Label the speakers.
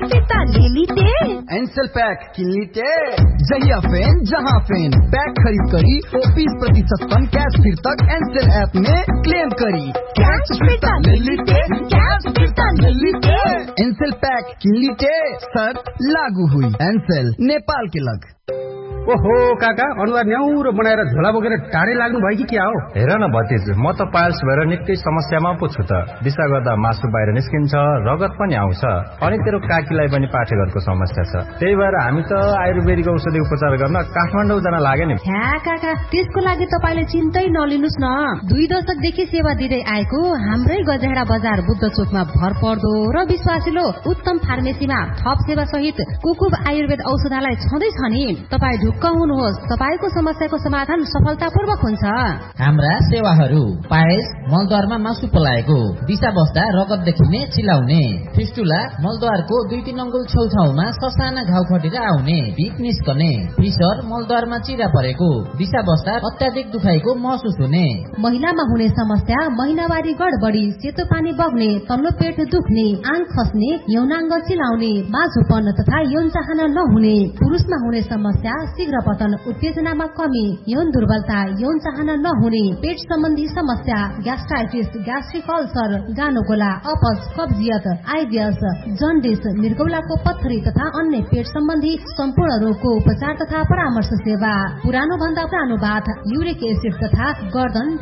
Speaker 1: फिर्ता ले लीते,
Speaker 2: एनसेल पैक किन लीते। जहिया फेन जहाँ फेन पैक खरीद करी 20% कम कैश फिर तक एनसेल ऐप में क्लेम करी।
Speaker 1: कैश फिर्ता ले लीते, कैश फिर्ता ले लीते।
Speaker 2: एनसेल पैक किन लीते, शर्त लागू हुई। एनसेल नेपाल के लग।
Speaker 3: ओहो काका, अनुहार न्याउरो बनाएर झोला बोकेर टाढै लाग्नु भयो कि क्या हो?
Speaker 4: हेर न भतिज, म त पाइल्स भएर निकै समस्यामा पो छु त। दिशा गर्दा मासु बाहिर निस्किन्छ, रगत पनि आउँछ, अनि तेरो काकीलाई पनि पाठेघरको समस्या छ। त्यही भएर हामी त आयुर्वेदिक औषधि उपचार गर्न काठमाडौँ जान लाग्यो नि।
Speaker 5: ह्या काका, त्यसको लागि तपाईले चिन्तै नलिनुस् न। 2 दशकदेखि सेवा दिँदै आएको हाम्रै गजहेडा बजार बुद्ध चोकमा भरपर्दो र विश्वासिलो उत्तम फार्मेसीमा थप सेवा सहित कुकुब आयुर्वेद औषधालय छँदैछ नि। तपाई ढुक्क हुनुहोस्, तपाईको समस्याको समाधान सफलतापूर्वक हुन्छ।
Speaker 6: हाम्रा सेवाहरू पायस मलद्वारमा मासु पलाएको, दिशा बस्दा रगत देखिने चिलाउने, फिस्टुला मलद्वारको 2-3 अङ्गुल छेउछाउमा ससाना घाउ खटेर आउने, भिक निस्कने, फिसर मलद्वारमा चिरा परेको, दिशा बस्दा अत्याधिक दुखाइको महसुस हुने,
Speaker 5: महिलामा हुने समस्या महिनावारी गडबडी, सेतो पानी बग्ने, तल्लो पेट दुख्ने, आङ खस्ने, यौनाङ्ग चिलाउने, माझोपन तथा यौन चाहना नहुने, पुरुषमा हुने समस्या शीघ्र पतन, उत्तेजनामा कमी, यौन दुर्बलता, यौन चाहना नहुने, पेट सम्बन्धी समस्या, ग्यास्ट्राइटिस, ग्यास्ट्रिक अल्सर, गानोगोला, अपच, कब्जियत, आइबिएस, जन्डिस, मृगौलाको पत्थरी तथा अन्य पेट सम्बन्धी सम्पूर्ण रोगको उपचार तथा परामर्श सेवा, पुरानो भन्दा पुरानो बाथ, युरिक एसिड तथा गर्दन